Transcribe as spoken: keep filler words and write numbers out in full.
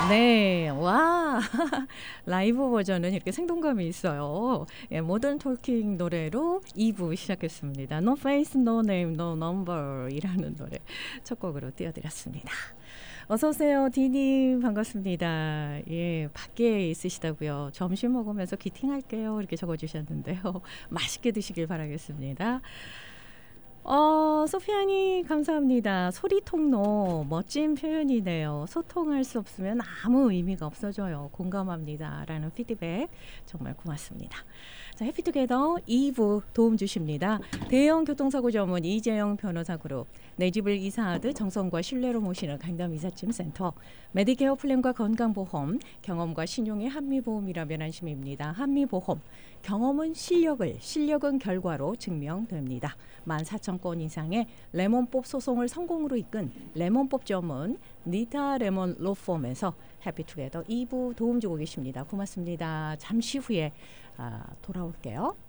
네. 와. 라이브 버전은 이렇게 생동감이 있어요. 예, 모던 토킹 노래로 이 부 시작했습니다. No Face, No Name, No Number 이라는 노래 첫 곡으로 띄워드렸습니다. 어서 오세요. 디님 반갑습니다. 예, 밖에 있으시다고요. 점심 먹으면서 귀팅할게요. 이렇게 적어주셨는데요. 맛있게 드시길 바라겠습니다. 어, 소피아님 감사합니다. 소리 통로 멋진 표현이네요. 소통할 수 없으면 아무 의미가 없어져요. 공감합니다. 라는 피드백 정말 고맙습니다. 자, 해피투게더 이 부 도움 주십니다. 대형 교통사고 전문 이재영 변호사 그룹, 내 집을 이사하듯 정성과 신뢰로 모시는 강남 이삿짐 센터, 메디케어 플랜과 건강보험, 경험과 신용의 한미보험이라면 안심입니다. 한미보험, 경험은 실력을, 실력은 결과로 증명됩니다. 만 사천 건 이상의 레몬법 소송을 성공으로 이끈 레몬법 전문 니타 레몬 로펌에서 해피투게더 이 부 도움 주고 계십니다. 고맙습니다. 잠시 후에 아, 돌아올게요.